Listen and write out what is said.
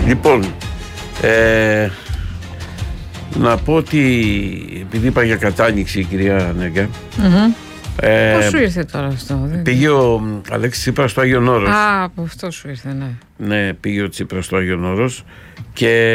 Λοιπόν, να πω ότι επειδή είπα για κατάνοιξη η κυρία Νέγκα, Πώς σου ήρθε τώρα αυτό? πήγε ο Αλέξης Τσίπρας στο Άγιον Όρος. Α, από αυτό σου ήρθε, ναι. Ναι, πήγε ο Τσίπρας στο Άγιον Όρος και